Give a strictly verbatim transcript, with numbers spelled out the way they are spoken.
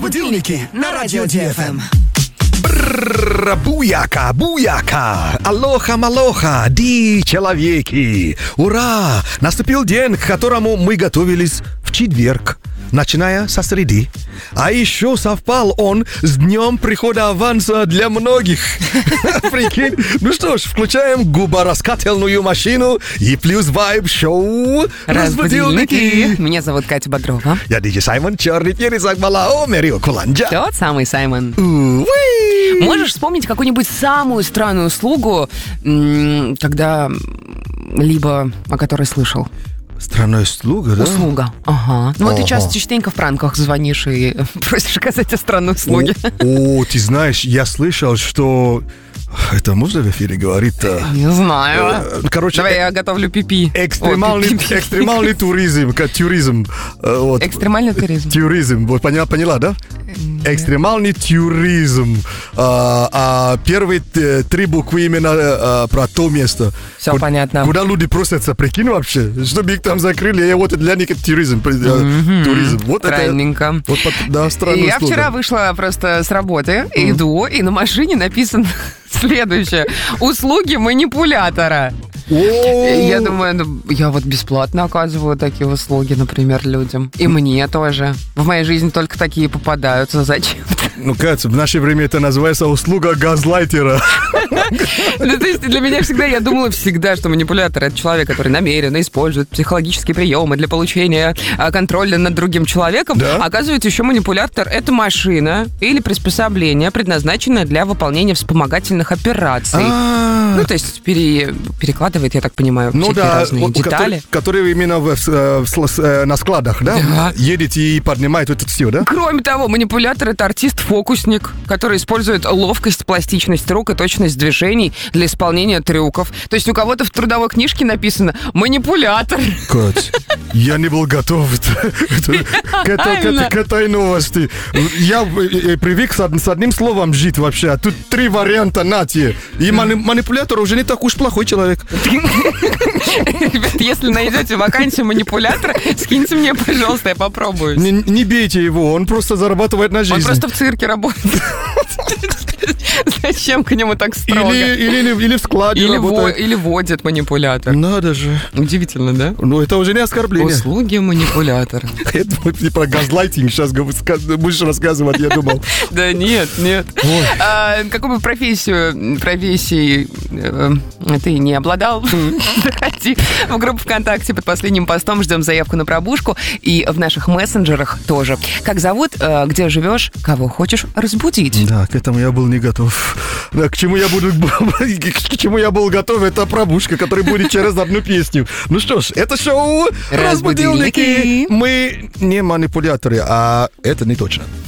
Разбудилники на радио Ди Эф Эм. Бррр, буяка, буяка, алоха, малоха, ди, человеки. Ура! Наступил день, к которому мы готовились в четверг, начиная со среды. А еще совпал он с днем прихода аванса для многих. Прикинь. Ну что ж, включаем губораскательную машину и плюс вайб-шоу «Разбудилники». Меня зовут Катя Бодрова. Я диджей Саймон, черный перец Акбалао, Мерио Куланджа. Тот самый Саймон. Уи. Можешь вспомнить какую-нибудь самую странную услугу, м, когда либо о которой слышал? Странная услуга, да? Услуга. Ага. Ну вот ты Ага. часто частенько в пранках звонишь и просишь оказать тебе странные услуги. О, о, ты знаешь, я слышал, что... Это можно в эфире говорить-то? Не знаю. Э, Короче, Давай э- я готовлю пипи. экстремальный, О, пипи. экстремальный туризм, как туризм. Э, Вот. Экстремальный туризм. Туризм, вот поняла, поняла, да? Экстремальный туризм. А, а первые т- три буквы именно а, про то место. Всё Ку- понятно. Куда люди просятся, прикинь вообще, чтобы их там закрыли, и вот для них это туризм. э, Туризм. Вот это... Странненько. Вот, под- да, странная Я услуга. вчера вышла просто с работы, иду, и на машине написано следующее. Услуги манипулятора. О, Я думаю, ну, я вот бесплатно оказываю такие услуги, например, людям. И мне тоже. В моей жизни только такие попадаются. Зачем? Ну, Катя, в наше время это называется услуга газлайтера. Ну, то есть для меня всегда, я думала всегда, что манипулятор — это человек, который намеренно использует психологические приемы для получения а, контроля над другим человеком. Да. Оказывается, еще манипулятор — это машина или приспособление, предназначенное для выполнения вспомогательных операций. А, Ну, то есть пере- перекладывает, я так понимаю, Ну всякие да, разные вот, детали. которые, которые именно в, э, в сл- э, на складах, да? Да. Едете и поднимаете это все, да? Кроме того, манипулятор — это артист-фокусник, который использует ловкость, пластичность рук и точность движений для исполнения трюков. То есть у кого-то в трудовой книжке написано «манипулятор». Кать, я не был готов это- это- к, этой- к этой- к этой новости. Я э, э, привык с, од- с одним словом жить вообще, а тут три варианта на те. И мани- манипулятор уже не так уж плохой человек. Ребят, если найдете вакансию манипулятора, скиньте мне, пожалуйста, я попробую. Не, не бейте его, он просто зарабатывает на жизнь. Он просто в цирке работает. Зачем к нему так строго? Или, или, или в складе Или, во- работает. или водит манипулятор. Надо же. Удивительно, да? Ну, это уже не оскорбление. Услуги манипулятора. Я думаю, ты про газлайтинг сейчас будешь рассказывать, я думал. Да нет, нет. А, какую бы профессию, профессией э, ты не обладал, заходи в группу ВКонтакте под последним постом, ждем заявку на пробужку, и в наших мессенджерах тоже. Как зовут, э, где живешь, кого хочешь разбудить. Да, к этому я был не готов. Да, к чему я буду, к чему я был готов, это пробужка, которая будет через одну песню. Ну что ж, это шоу Разбудилники. «Разбудилники». Мы не манипуляторы, а это не точно.